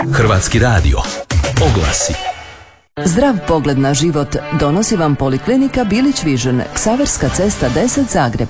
Hrvatski radio. Oglasi. Zdrav pogled na život donosi vam Poliklinika Bilić Vision, Ksaverska cesta 10 Zagreb.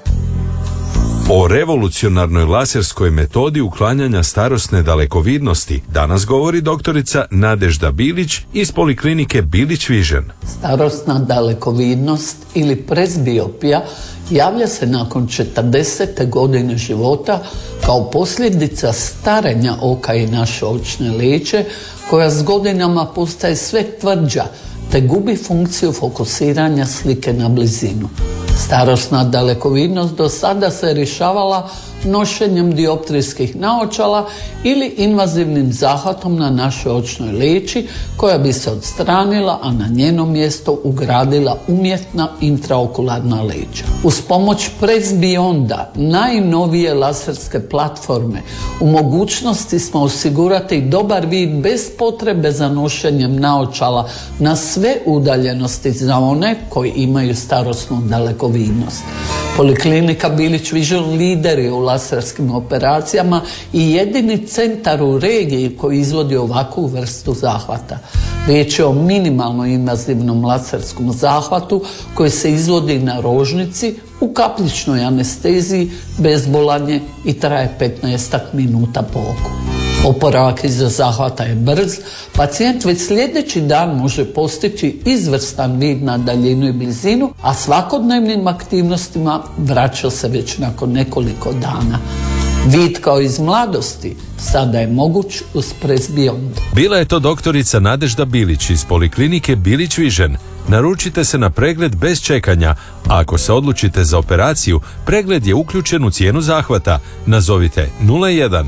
O revolucionarnoj laserskoj metodi uklanjanja starosne dalekovidnosti danas govori doktorica Nadežda Bilić iz Poliklinike Bilić Vision. Starosna dalekovidnost ili presbiopija javlja se nakon 40. godine života kao posljedica starenja oka i naše očne leće, koja s godinama postaje sve tvrđa te gubi funkciju fokusiranja slike na blizinu. Starosna dalekovidnost do sada se rješavala nošenjem dioptrijskih naočala ili invazivnim zahvatom na našoj očnoj leći koja bi se odstranila, a na njeno mjesto ugradila umjetna intraokularna leća. Uz pomoć Presbionda, najnovije laserske platforme, u mogućnosti smo osigurati dobar vid bez potrebe za nošenjem naočala na sve udaljenosti za one koji imaju starosnu dalekovidnost. Poliklinika Bilić Vision lider je u laserskim operacijama i jedini centar u regiji koji izvodi ovakvu vrstu zahvata. Riječ je o minimalno invazivnom laserskom zahvatu koji se izvodi na rožnici u kapljičnoj anesteziji bez bolanje i traje 15 minuta po oku. Oporavak iza zahvata je brz, pacijent već sljedeći dan može postići izvrstan vid na daljinu i blizinu, a svakodnevnim aktivnostima vraća se već nakon nekoliko dana. Vid kao iz mladosti sada je moguć uz Presbiond. Bila je to doktorica Nadežda Bilić iz Poliklinike Bilić Vision. Naručite se na pregled bez čekanja, a ako se odlučite za operaciju, pregled je uključen u cijenu zahvata. Nazovite 01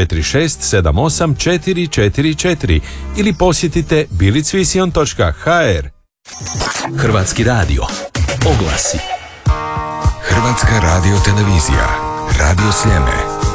4678 444 ili posjetite bilicvision.hr. Hrvatski radio. Oglasi. Hrvatska radio televizija. Radio Sljeme.